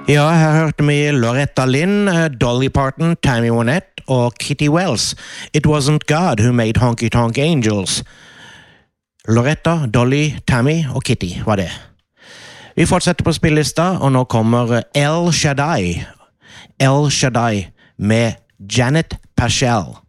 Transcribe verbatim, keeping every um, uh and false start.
Ja, her hørte vi Loretta Lynn, Dolly Parton, Tammy Wynette og Kitty Wells. It wasn't God who made Honky Tonk Angels. Loretta, Dolly, Tammy og Kitty var det. Vi fortsetter på spillelista, og nå kommer El Shaddai. El Shaddai med Janet Paschal.